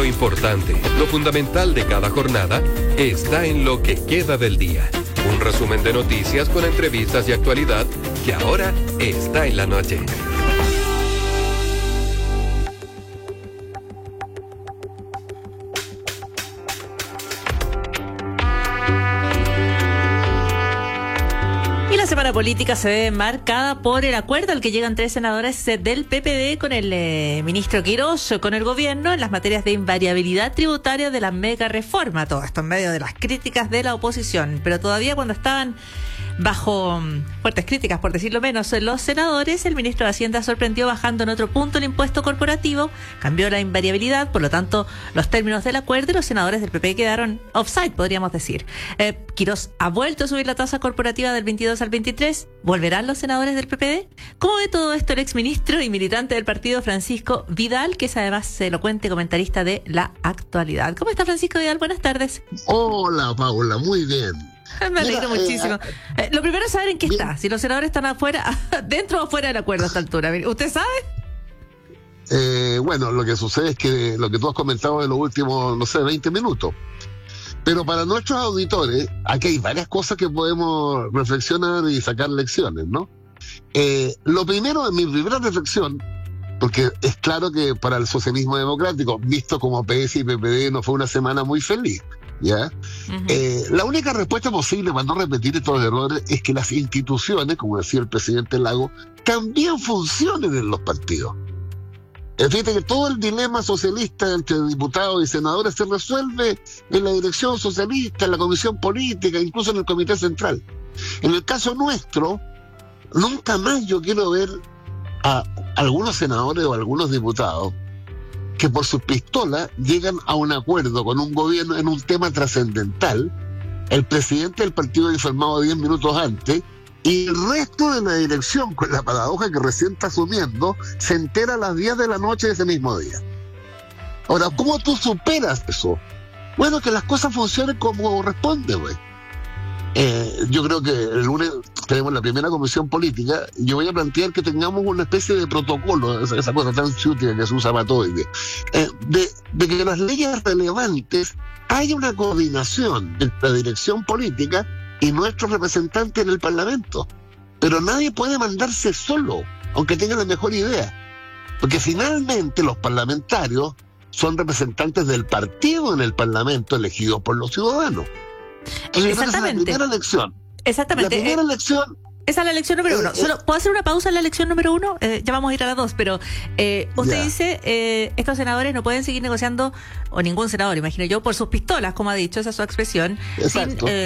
importante, lo fundamental de cada jornada, está en lo que queda del día. Un resumen de noticias con entrevistas y actualidad que ahora está en la noche. La semana política se ve marcada por el acuerdo al que llegan 3 senadores del PPD con el ministro Quirós, con el gobierno, en las materias de invariabilidad tributaria de la mega reforma. Todo esto en medio de las críticas de la oposición. Pero todavía cuando estaban bajo fuertes críticas, por decirlo menos, los senadores, el ministro de Hacienda sorprendió bajando en otro punto el impuesto corporativo, cambió la invariabilidad, por lo tanto, los términos del acuerdo y los senadores del PP quedaron offside, podríamos decir. Quirós ha vuelto a subir la tasa corporativa del 22 al 23. ¿Volverán los senadores del PPD? ¿Cómo ve todo esto el exministro y militante del partido Francisco Vidal, que es además elocuente comentarista de La Actualidad? ¿Cómo está Francisco Vidal? Buenas tardes. Hola, Paula, muy bien. Me alegro muchísimo. Lo primero es saber en qué está. Si los senadores están afuera, dentro o fuera del acuerdo a esta altura. ¿Usted sabe? Bueno, lo que sucede es que lo que tú has comentado en los últimos, 20 minutos. Pero para nuestros auditores, aquí hay varias cosas que podemos reflexionar y sacar lecciones, ¿no? Lo primero, mi primera reflexión, porque es claro que para el socialismo democrático, visto como PS y PPD, no fue una semana muy feliz. ¿Ya? Uh-huh. La única respuesta posible para no repetir estos errores es que las instituciones, como decía el presidente Lago, también funcionen en los partidos. Fíjate que todo el dilema socialista entre diputados y senadores se resuelve en la dirección socialista, en la comisión política, incluso en el comité central. En el caso nuestro, nunca más yo quiero ver a algunos senadores o algunos diputados que por sus pistolas llegan a un acuerdo con un gobierno en un tema trascendental. El presidente del partido ha informado 10 minutos antes y el resto de la dirección, con la paradoja que recién está asumiendo, se entera a las 10 de la noche de ese mismo día. Ahora, ¿cómo tú superas eso? Bueno, que las cosas funcionen como corresponde, güey. Yo creo que el lunes tenemos la primera comisión política y yo voy a plantear que tengamos una especie de protocolo, esa cosa tan chútica que se usa para todo, de que las leyes relevantes haya una coordinación entre la dirección política y nuestros representantes en el Parlamento. Pero nadie puede mandarse solo, aunque tenga la mejor idea. Porque finalmente los parlamentarios son representantes del partido en el Parlamento elegidos por los ciudadanos. Exactamente. La primera elección. Exactamente. La primera elección. Esa es la lección número 1. Solo ¿puedo hacer una pausa en la lección número 1? Ya vamos a ir a la 2, pero usted dice, estos senadores no pueden seguir negociando, o ningún senador, imagino yo, por sus pistolas, como ha dicho, esa es su expresión, sin